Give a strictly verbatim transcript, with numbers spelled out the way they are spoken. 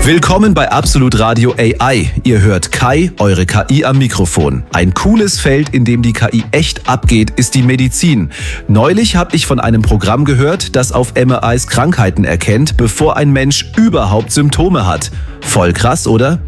Willkommen bei Absolut Radio A I. Ihr hört Kai, eure K I am Mikrofon. Ein cooles Feld, in dem die K I echt abgeht, ist die Medizin. Neulich habe ich von einem Programm gehört, das auf M R Is Krankheiten erkennt, bevor ein Mensch überhaupt Symptome hat. Voll krass, oder?